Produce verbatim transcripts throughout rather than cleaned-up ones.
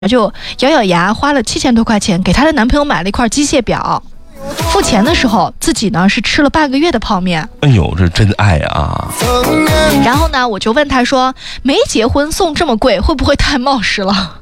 就咬咬牙花了七千多块钱给她的男朋友买了一块机械表，付钱的时候自己呢是吃了半个月的泡面。 哎呦，这真爱啊！ 然后呢，我就问她说，没结婚送这么贵，会不会太冒失了？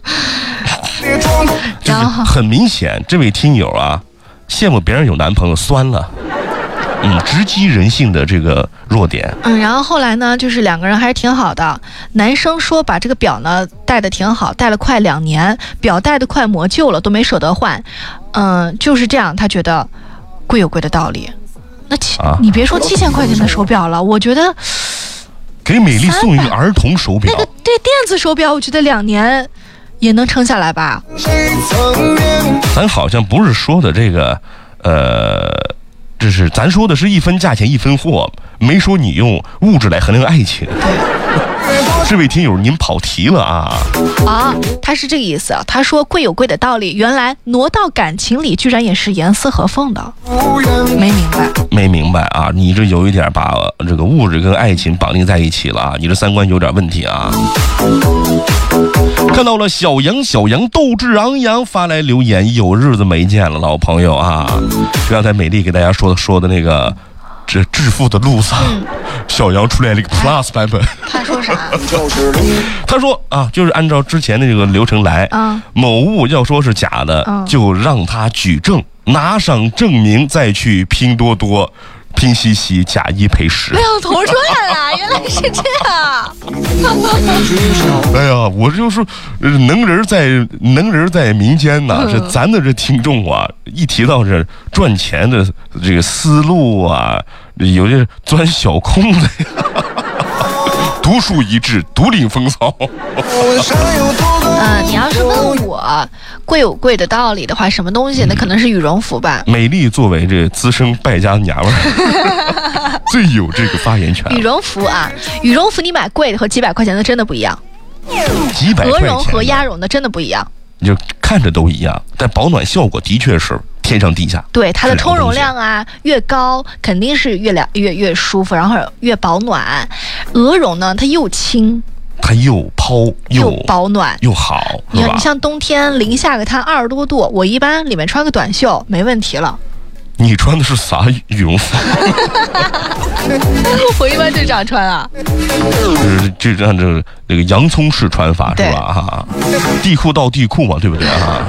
然后很明显，这位听友啊，羡慕别人有男朋友酸了。嗯，直击人性的这个弱点。 嗯，然后后来呢，就是两个人还是挺好的。男生说把这个表呢戴的挺好，戴了快两年，表戴的快磨旧了，都没舍得换。嗯，就是这样，他觉得贵有贵的道理。那七、啊，你别说七千块钱的手表了，我觉得给美丽送一个儿童手表， 那个对电子手表，我觉得两年也能撑下来吧。 咱好像不是说的这个，呃。这是咱说的是一分价钱一分货，没说你用物质来衡量爱情。这位听友您跑题了啊！ 啊，他是这个意思。他说贵有贵的道理，原来挪到感情里居然也是严丝合缝的。没明白， 没明白啊！你这有一点把这个物质跟爱情绑定在一起了啊！你这三观有点问题啊！看到了小杨，小杨斗志昂扬发来留言，有日子没见了，老朋友啊！刚才美丽给大家说的说的那个。这致富的路上，嗯、小杨出来了一个 Plus 版本。 他说啥？ 他说啊，就是按照之前的这个流程来，嗯、某物要说是假的，嗯、就让他举证，拿上证明，再去拼多多。拼夕夕，假一赔十。 亮头出来了，原来是这样。 哎呀，我就说，能人在能人在民间呐、啊。这咱的这听众啊，一提到这赚钱的这个思路啊，有些钻小空的。独树一帜，独领风骚。 嗯，你要是问我贵有贵的道理的话，什么东西？那可能是羽绒服吧。 美丽作为这资深败家娘们儿，最有这个发言权。 羽绒服啊，羽绒服你买贵的和几百块钱的真的不一样。 几百块钱。 鹅绒和鸭绒的真的不一样。 你就看着都一样，但保暖效果的确是天上地下。 对，它的充绒量啊越高，肯定是越凉越越舒服，然后越保暖。鹅绒呢，它又轻， 它又抛 又, 又保暖又好。 你看，你像冬天零下个它二十多度，我一般里面穿个短袖没问题了。 你穿的是啥羽绒服？ 我一般就这样穿啊。 这这按这个那个洋葱式穿法是吧？哈，地裤到地裤嘛，对不对啊？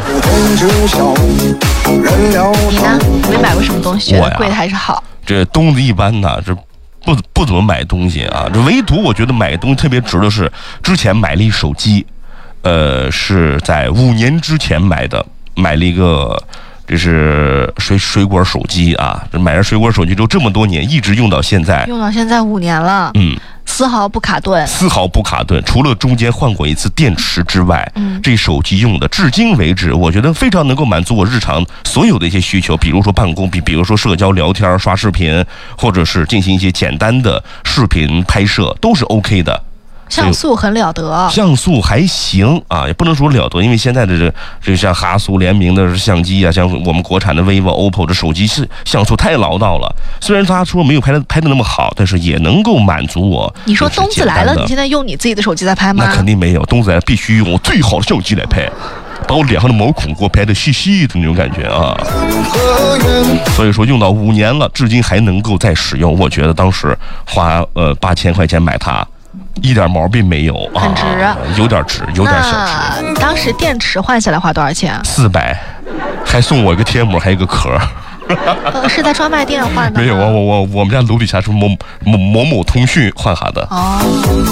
你呢？没买过什么东西，觉得贵的还是好？ 这东子一般呢，这不不怎么买东西啊。这唯独我觉得买东西特别值的是，之前买了一手机，呃，是在五年之前买的，买了一个。这是水水果手机啊，这买了水果手机之后这么多年，一直用到现在， 用到现在五年了，嗯，丝毫不卡顿， 丝毫不卡顿。除了中间换过一次电池之外，嗯，这手机用的至今为止，我觉得非常能够满足我日常所有的一些需求，比如说办公，比比如说社交聊天、刷视频，或者是进行一些简单的视频拍摄，都是 OK 的。 像素很了得， 像素还行啊，也不能说了得，因为现在的这这像哈苏联名的相机啊，像我们国产的 vivo、O P P O 这手机是像素太老道了。虽然他说没有拍的拍的那么好，但是也能够满足我。 你说东子来了，你现在用你自己的手机在拍吗？ 那肯定没有，东子来了必须用我最好的相机来拍，把我脸上的毛孔给我拍的细细的那种感觉啊。所以说用到五年了，至今还能够再使用。我觉得当时花呃八千块钱买它。一点毛病没有， 很值， 啊、有点值，有点小值。 当时电池换下来花多少钱？ 四百，还送我一个贴膜，还有一个壳。 呃、是在专卖店换的？ 没有啊，我我我们家楼底下是某某某某通讯换下的。 哦。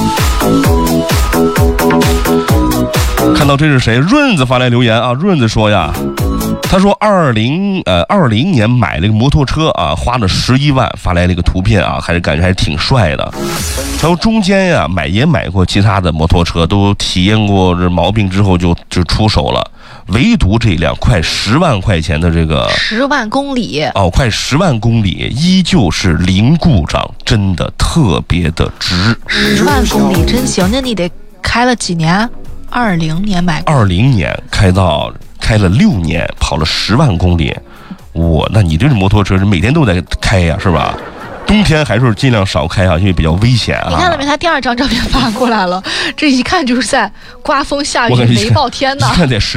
看到这是谁？润子发来留言啊，润子说呀。他说二零呃二零年买了一个摩托车啊，花了十一万，发来了一个图片啊，还是感觉还是挺帅的。他说中间呀、啊、买也买过其他的摩托车，都体验过这毛病之后就就出手了，唯独这辆快十万块钱的这个十万公里哦，快十万公里依旧是零故障，真的特别的值。 十万公里真行，那你得开了几年？二零年买过， 二零年开到。开了六年，跑了十万公里，我那你这摩托车是每天都在开呀，是吧？ 冬天还是尽量少开啊，因为比较危险啊。 你看到没？他第二张照片发过来了，这一看就是在刮风下雨、雷暴天呐。 一看得